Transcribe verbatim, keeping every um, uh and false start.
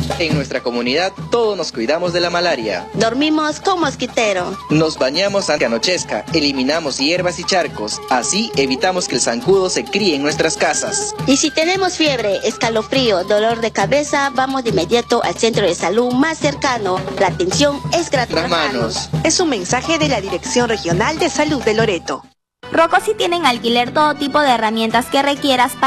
En nuestra comunidad todos nos cuidamos de la malaria. Dormimos con mosquitero. Nos bañamos antes que anochezca, eliminamos hierbas y charcos. Así evitamos que el zancudo se críe en nuestras casas. Y si tenemos fiebre, escalofrío, dolor de cabeza, vamos de inmediato al centro de salud más cercano. La atención es gratuita. Manos. Es un mensaje de la Dirección Regional de Salud de Loreto. Rocco sí tienen alquiler todo tipo de herramientas que requieras para